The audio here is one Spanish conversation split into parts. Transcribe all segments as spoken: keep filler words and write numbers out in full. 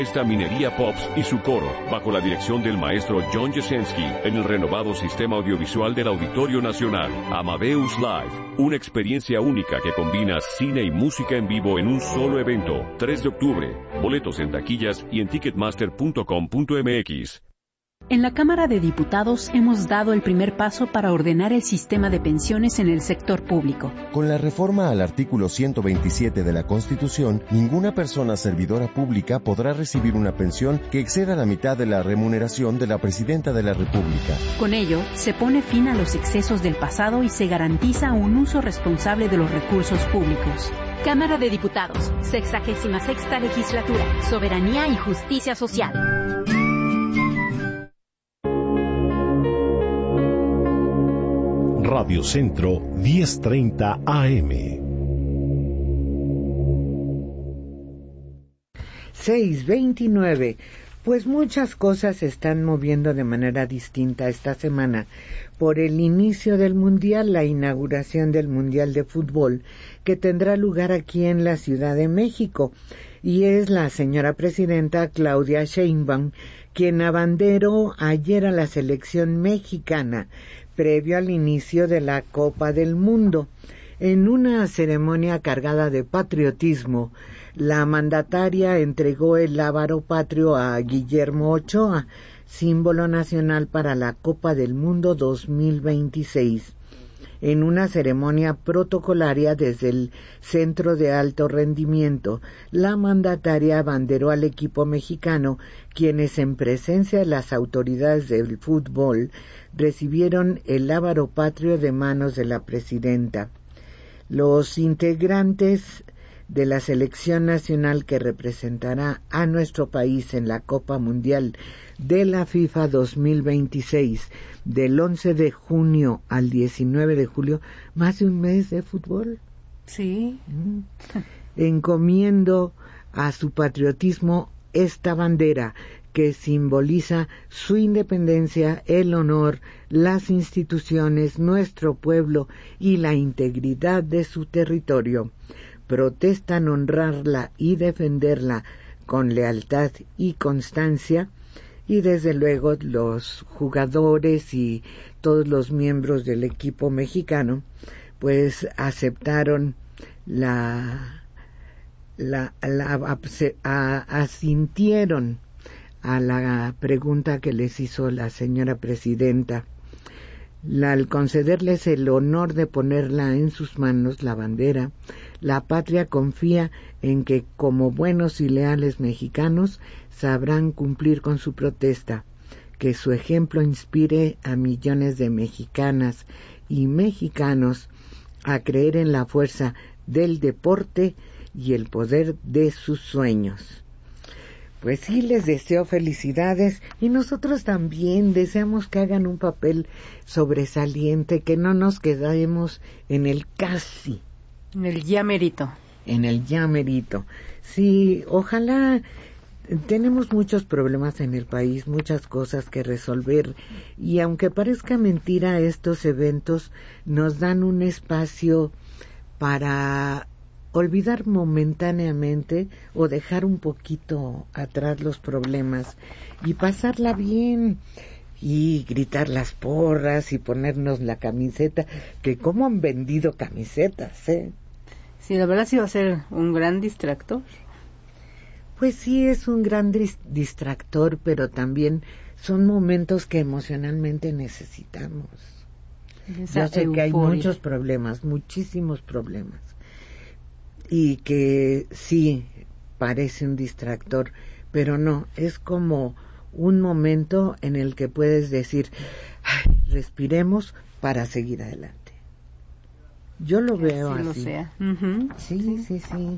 Esta Minería Pops y su coro, bajo la dirección del maestro John Jasenski, en el renovado sistema audiovisual del Auditorio Nacional, Amadeus Live, una experiencia única que combina cine y música en vivo en un solo evento, tres de octubre, boletos en taquillas y en ticketmaster punto com punto m x. En la Cámara de Diputados hemos dado el primer paso para ordenar el sistema de pensiones en el sector público. Con la reforma al artículo ciento veintisiete de la Constitución, ninguna persona servidora pública podrá recibir una pensión que exceda la mitad de la remuneración de la Presidenta de la República. Con ello, se pone fin a los excesos del pasado y se garantiza un uso responsable de los recursos públicos. Cámara de Diputados, sexagésima sexta legislatura, soberanía y justicia social. Radio Centro diez treinta A M. seis veintinueve. Pues muchas cosas se están moviendo de manera distinta esta semana por el inicio del Mundial, la inauguración del Mundial de Fútbol, que tendrá lugar aquí en la Ciudad de México. Y es la señora presidenta Claudia Sheinbaum quien abanderó ayer a la selección mexicana previo al inicio de la Copa del Mundo. En una ceremonia cargada de patriotismo, la mandataria entregó el lábaro patrio a Guillermo Ochoa, símbolo nacional para la Copa del Mundo dos mil veintiséis. En una ceremonia protocolaria desde el Centro de Alto Rendimiento, la mandataria abanderó al equipo mexicano, quienes en presencia de las autoridades del fútbol recibieron el lábaro patrio de manos de la presidenta. Los integrantes de la selección nacional que representará a nuestro país en la Copa Mundial de la FIFA dos mil veintiséis, del once de junio al diecinueve de julio, más de un mes de fútbol. Sí. Encomiendo a su patriotismo esta bandera que simboliza su independencia, el honor, las instituciones, nuestro pueblo y la integridad de su territorio. Protestan honrarla y defenderla con lealtad y constancia, y desde luego los jugadores y todos los miembros del equipo mexicano pues aceptaron la, la, la a, asintieron a la pregunta que les hizo la señora presidenta. La, al concederles el honor de ponerla en sus manos, la bandera, la patria confía en que, como buenos y leales mexicanos, sabrán cumplir con su protesta, que su ejemplo inspire a millones de mexicanas y mexicanos a creer en la fuerza del deporte y el poder de sus sueños. Pues sí, les deseo felicidades y nosotros también deseamos que hagan un papel sobresaliente, que no nos quedemos en el casi. En el ya merito. En el ya merito. Sí, ojalá. Tenemos muchos problemas en el país, muchas cosas que resolver, y aunque parezca mentira, estos eventos nos dan un espacio para olvidar momentáneamente o dejar un poquito atrás los problemas y pasarla bien y gritar las porras y ponernos la camiseta, que cómo han vendido camisetas, ¿eh? Sí, la verdad sí va a ser un gran distractor. Pues sí, es un gran distractor, pero también son momentos que emocionalmente necesitamos. Esa Yo sé euforia. Que hay muchos problemas, muchísimos problemas, y que sí, parece un distractor, pero no, es como un momento en el que puedes decir, ay, respiremos para seguir adelante. Yo lo veo así. Lo sea. Uh-huh. Sí, sí, sí, sí.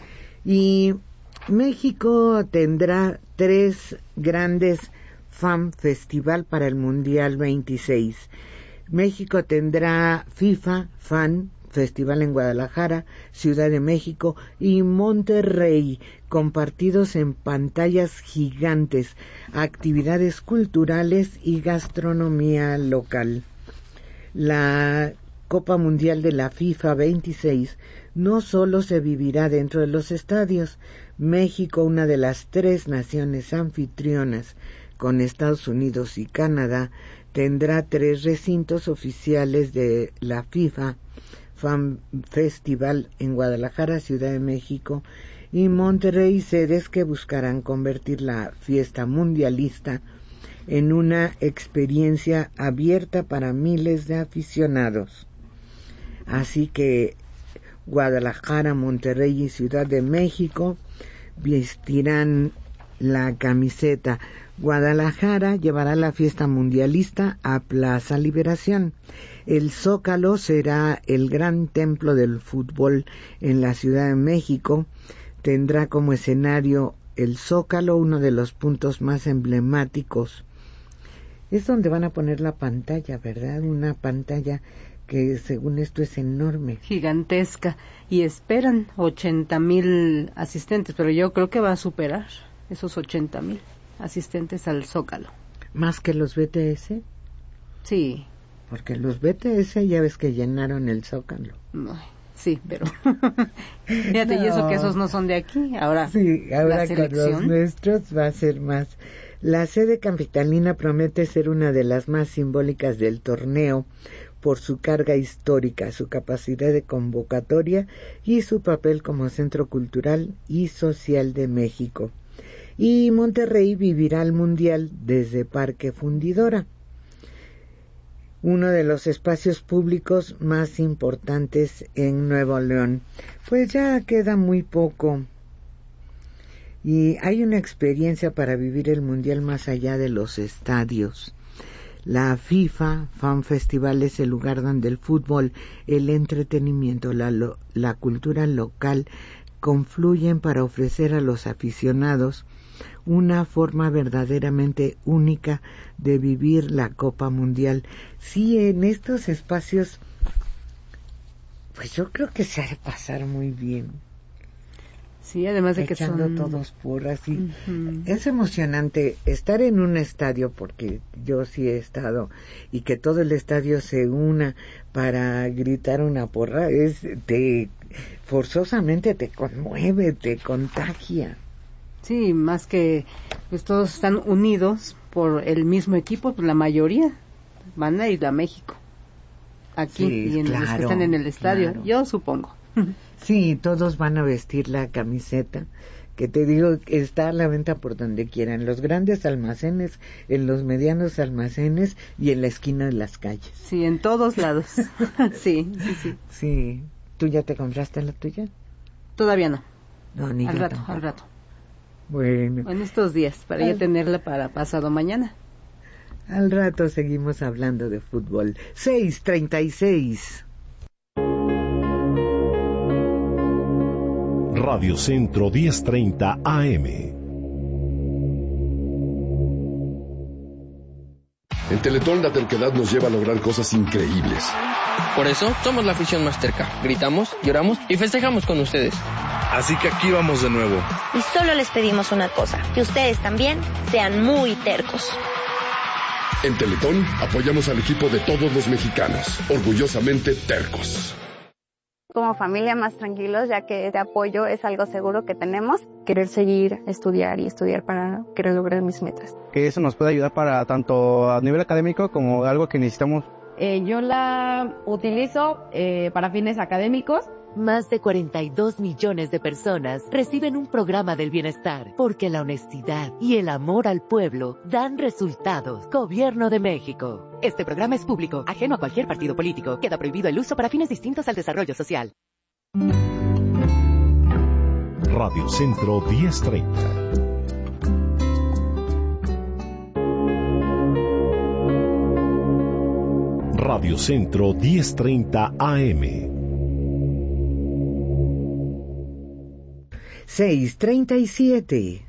Y México tendrá tres grandes Fan Festival para el Mundial veintiséis. México tendrá FIFA Fan Festival en Guadalajara, Ciudad de México y Monterrey, compartidos en pantallas gigantes, actividades culturales y gastronomía local. La Copa Mundial de la FIFA veintiséis no solo se vivirá dentro de los estadios. México, una de las tres naciones anfitrionas con Estados Unidos y Canadá, tendrá tres recintos oficiales de la FIFA Fan Festival en Guadalajara, Ciudad de México y Monterrey, sedes que buscarán convertir la fiesta mundialista en una experiencia abierta para miles de aficionados. Así que Guadalajara, Monterrey y Ciudad de México vestirán la camiseta. Guadalajara llevará la fiesta mundialista a Plaza Liberación. El Zócalo será el gran templo del fútbol en la Ciudad de México. Tendrá como escenario el Zócalo, uno de los puntos más emblemáticos. Es donde van a poner la pantalla, ¿verdad? Una pantalla que según esto es enorme. Gigantesca. Y esperan ochenta mil asistentes, pero yo creo que va a superar esos ochenta mil asistentes al Zócalo. ¿Más que los B T S? Sí. Porque los B T S ya ves que llenaron el Zócalo. Ay, sí, pero fíjate, no. Y eso que esos no son de aquí. Ahora, sí, ahora la con los nuestros va a ser más. La sede capitalina promete ser una de las más simbólicas del torneo por su carga histórica, su capacidad de convocatoria y su papel como centro cultural y social de México. Y Monterrey vivirá el Mundial desde Parque Fundidora, uno de los espacios públicos más importantes en Nuevo León. Pues ya queda muy poco. Y hay una experiencia para vivir el Mundial más allá de los estadios. La FIFA Fan Festival es el lugar donde el fútbol, el entretenimiento, la, lo, la cultura local confluyen para ofrecer a los aficionados una forma verdaderamente única de vivir la Copa Mundial. Sí, en estos espacios, pues yo creo que se ha de pasar muy bien. Sí, además de que echando son todos porras y uh-huh. Es emocionante estar en un estadio, porque yo sí he estado, y que todo el estadio se una para gritar una porra, es te forzosamente te conmueve, te contagia. Sí, más que pues todos están unidos por el mismo equipo, pues la mayoría van a ir a México, aquí, sí, y en claro, los que están en el estadio, claro. Yo supongo. Sí, todos van a vestir la camiseta, que te digo, está a la venta por donde quieran, en los grandes almacenes, en los medianos almacenes y en la esquina de las calles. Sí, en todos lados. sí, sí, sí. Sí, ¿tú ya te compraste la tuya? Todavía no. No, ni al yo rato, tampoco. al rato. Bueno. En estos días, para al... ya tenerla para pasado mañana. Al rato seguimos hablando de fútbol. seis treinta y seis. Radio Centro diez treinta A M. En Teletón la terquedad nos lleva a lograr cosas increíbles. Por eso somos la afición más terca. Gritamos, lloramos y festejamos con ustedes. Así que aquí vamos de nuevo. Y solo les pedimos una cosa, que ustedes también sean muy tercos. En Teletón apoyamos al equipo de todos los mexicanos, orgullosamente tercos. Como familia más tranquilos, ya que este apoyo es algo seguro que tenemos. Querer seguir, estudiar y estudiar para querer lograr mis metas. Que eso nos puede ayudar para tanto a nivel académico como algo que necesitamos. Eh, yo la utilizo eh, para fines académicos. Más de cuarenta y dos millones de personas reciben un programa del bienestar, porque la honestidad y el amor al pueblo dan resultados. Gobierno de México. Este programa es público, ajeno a cualquier partido político. Queda prohibido el uso para fines distintos al desarrollo social. Radio Centro diez treinta. Radio Centro diez treinta A M. seis treinta y siete.